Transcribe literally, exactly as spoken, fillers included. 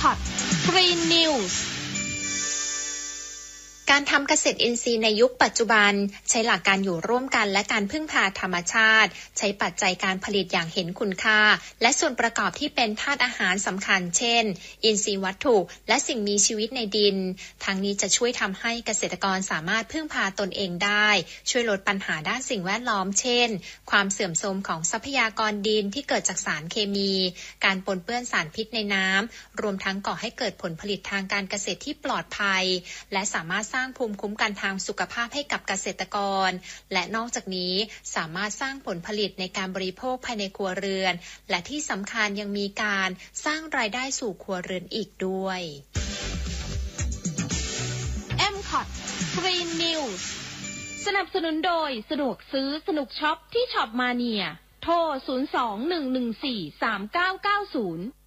คอท Green News การทำเกษตรอินทรีย์ในยุคปัจจุบันใช้หลักการอยู่ร่วมกันและการพึ่งพาธรรมชาติใช้ปัจจัยการผลิตอย่างเห็นคุณค่าและส่วนประกอบที่เป็นธาตุอาหารสำคัญเช่นอินทรีย์วัตถุและสิ่งมีชีวิตในดินทั้งนี้จะช่วยทำให้เกษตรกรสามารถพึ่งพาตนเองได้ช่วยลดปัญหาด้านสิ่งแวดล้อมเช่นความเสื่อมโทรมของทรัพยากรดินที่เกิดจากสารเคมีการปนเปื้อนสารพิษในน้ำรวมทั้งก่อให้เกิดผลผลิตทางการเกษตรที่ปลอดภัยและสามารถสร้างภูมิคุ้มกันทางสุขภาพให้กับเกษตรกรและนอกจากนี้สามารถสร้างผลผลิตในการบริโภคภายในครัวเรือนและที่สำคัญยังมีการสร้างรายได้สู่ครัวเรือนอีกด้วยเอ็ม คอท Green News สนับสนุนโดยสะดวกซื้อสนุกช็อปที่ช็อปมาเนียโทรศูนย์ สอง หนึ่ง หนึ่ง สี่ สาม เก้า เก้า ศูนย์